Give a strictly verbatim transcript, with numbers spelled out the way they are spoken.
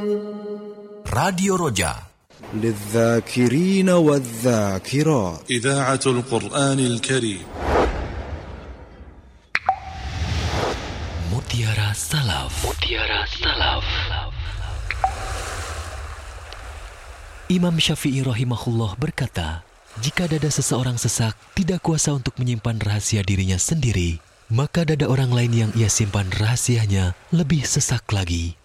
Radio Roja للذاكرين والذاكرات إذاعة القرآن الكريم. Mutiara Salaf. Mutiara Salaf. Imam Syafi'i rahimahullah berkata, jika dada seseorang sesak, tidak kuasa untuk menyimpan rahasia dirinya sendiri, maka dada orang lain yang ia simpan rahasianya lebih sesak lagi.